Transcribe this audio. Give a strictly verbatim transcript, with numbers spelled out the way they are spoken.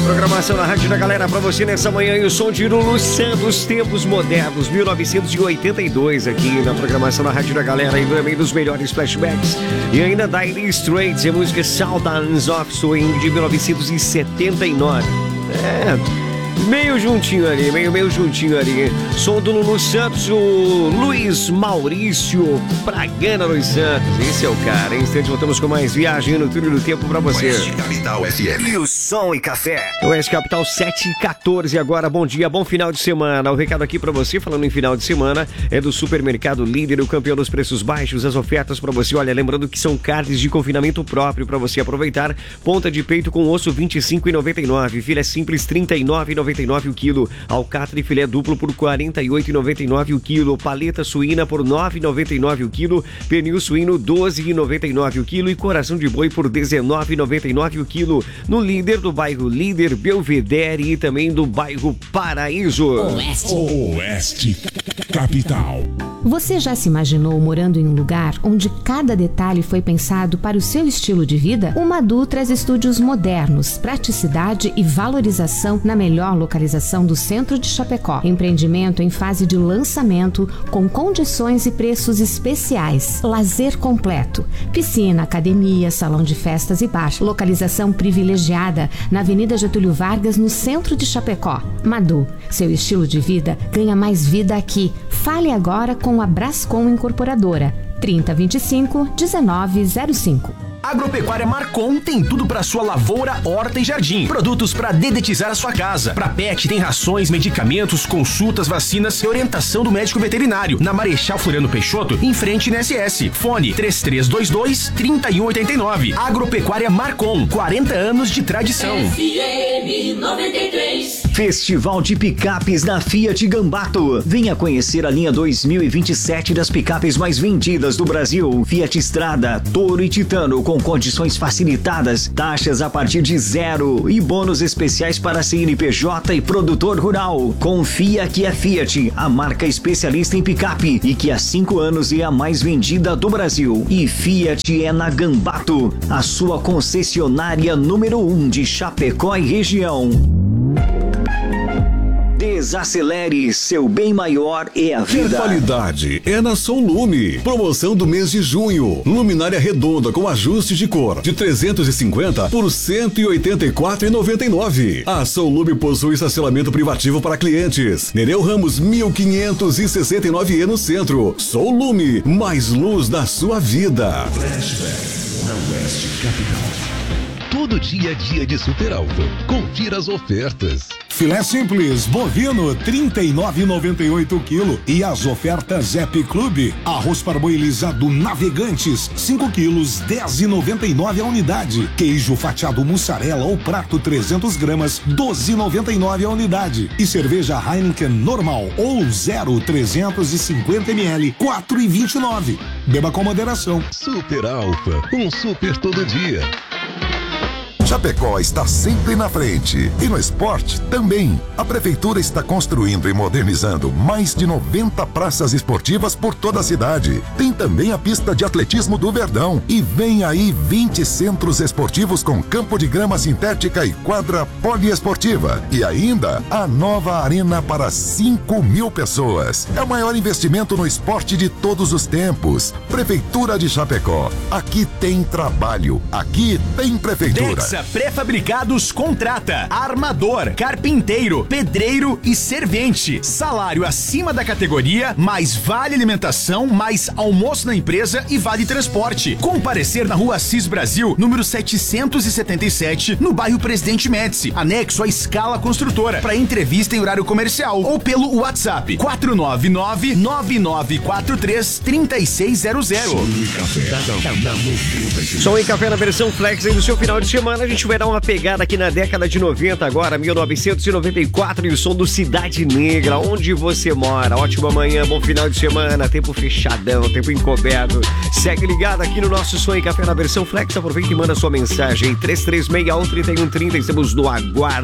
Programação na Rádio da Galera pra você nessa manhã e o som de Lulu Santos, Tempos Modernos, mil novecentos e oitenta e dois aqui na programação da Rádio da Galera e também dos melhores flashbacks. E ainda Dire Straits e a música Sultans of Swing de mil novecentos e setenta e nove. É... Meio juntinho ali, meio, meio juntinho ali. Som do Lulu Santos, o Luiz Maurício Bragana Luiz Santos. Esse é o cara, hein? Instante, voltamos com mais viagem no túnel do tempo pra você. Oeste Capital F M. E o som e café. Oeste Capital sete e quatorze agora. Bom dia, bom final de semana. O recado aqui pra você, falando em final de semana, é do Supermercado Líder, o campeão dos preços baixos, as ofertas pra você. Olha, lembrando que são carnes de confinamento próprio pra você aproveitar. Ponta de peito com osso vinte e cinco reais e noventa e nove centavos. Filé simples trinta e nove reais e noventa e nove centavos o quilo. Alcatra e filé duplo por quarenta e oito reais e noventa e nove centavos o quilo. Paleta suína por nove reais e noventa e nove centavos o quilo. Pernil suíno doze reais e noventa e nove centavos o quilo. E coração de boi por dezenove reais e noventa e nove centavos o quilo. No Líder do bairro Líder, Belvedere e também do bairro Paraíso. Oeste. Oeste Capital. Você já se imaginou morando em um lugar onde cada detalhe foi pensado para o seu estilo de vida? O Madu traz estúdios modernos, praticidade e valorização na melhor localização do centro de Chapecó. Empreendimento em fase de lançamento com condições e preços especiais. Lazer completo. Piscina, academia, salão de festas e bar. Localização privilegiada na Avenida Getúlio Vargas, no centro de Chapecó. Madu, seu estilo de vida ganha mais vida aqui. Fale agora com a Brascom Incorporadora. trinta, vinte e cinco, dezenove zero cinco. Agropecuária Marcon tem tudo para sua lavoura, horta e jardim. Produtos para dedetizar a sua casa. Para pet tem rações, medicamentos, consultas, vacinas e orientação do médico veterinário. Na Marechal Floriano Peixoto, em frente na S S. Fone três três dois dois, três um oito nove. Agropecuária Marcon, quarenta anos de tradição. F M noventa e três. Festival de Picapes na Fiat Gambato. Venha conhecer a linha dois mil e vinte e sete das picapes mais vendidas do Brasil. Fiat Strada, Toro e Titano com condições facilitadas, taxas a partir de zero e bônus especiais para C N P J e produtor rural. Confia que é Fiat, a marca especialista em picape e que há cinco anos é a mais vendida do Brasil. E Fiat é na Gambato, a sua concessionária número um de Chapecó e região. Desacelere, seu bem maior é a vida. Ter qualidade é na Sollume. Promoção do mês de junho. Luminária redonda com ajuste de cor de trezentos e cinquenta por cento e oitenta e quatro reais e noventa e nove centavos. A Sollume possui estacionamento privativo para clientes. Nereu Ramos mil quinhentos e sessenta e nove E no centro. Sollume, mais luz na sua vida. Flashback na Oeste Capital. Todo dia é dia de Super Alto. Confira as ofertas. Filé simples bovino trinta e nove reais e noventa e oito centavos o quilo e as ofertas Ep Clube. Arroz parboilizado Navegantes cinco quilos dez reais e noventa e nove centavos a unidade. Queijo fatiado mussarela ou prato trezentos gramas doze reais e noventa e nove centavos a unidade. E cerveja Heineken normal ou zero trezentos e cinquenta mililitros quatro reais e vinte e nove centavos. Beba com moderação. Super Alfa, um super todo dia. Chapecó está sempre na frente e no esporte também. A prefeitura está construindo e modernizando mais de noventa praças esportivas por toda a cidade. Tem também a pista de atletismo do Verdão e vem aí vinte centros esportivos com campo de grama sintética e quadra poliesportiva. E ainda a nova arena para cinco mil pessoas. É o maior investimento no esporte de todos os tempos. Prefeitura de Chapecó. Aqui tem trabalho. Aqui tem prefeitura. Dexa Pré-fabricados contrata armador, carpinteiro, pedreiro e servente. Salário acima da categoria, mais vale alimentação, mais almoço na empresa e vale transporte. Comparecer na Rua Assis Brasil, número setecentos e setenta e sete, no bairro Presidente Médici, anexo à Escala Construtora, para entrevista em horário comercial ou pelo WhatsApp quatro nove nove, nove nove quatro três, três seis zero zero. Som e Café na versão Flex aí no seu final de semana. A gente vai dar uma pegada aqui na década de noventa agora, mil novecentos e noventa e quatro, e o som do Cidade Negra, onde você mora. Ótima manhã, bom final de semana, tempo fechadão, tempo encoberto. Segue ligado aqui no nosso Som e Café na versão Flex. Aproveita e manda sua mensagem três três seis um, três um três zero. Estamos no aguardo.